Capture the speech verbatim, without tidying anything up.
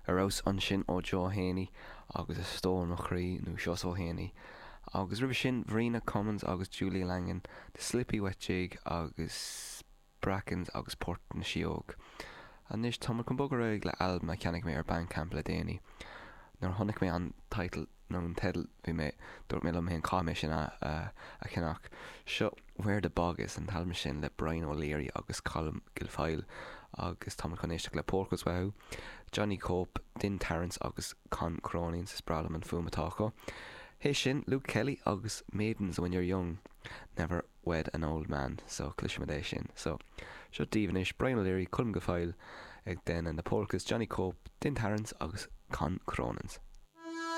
arás an sin ó Joe Haney agus is Stone O'Cree nó Seos O'Haney. Agus ribh sin Verena Cummins agus Julia Langan, de Slippy Wetjig agus Brackens agus Port na Siog. An níos tamar chun bogur raig le album a ceannig mé ar Bandcamp le déanaí. Nar honnig mé an title nó an tedal bhí mé dúirt mé am héon cáime sin a, a, a cenach. Seo Where the Bog Is an talm sin le Brian O'Leary agus Colm Gilfoyle agus tamar chun éisteach le Porcus Wow. Johnny Cope, Din Terrence agus Con Cronin sa sprálam an fumatácha. Hé sin Luke Kelly agus Maidens When You're Young, Never Wed an Old Man, so clishmadé sin. So seo díhanis Brian O'Leary, Colm Gilfoyle ag den an na Porcus, Johnny Cope, Din Terrence agus Con Cronins.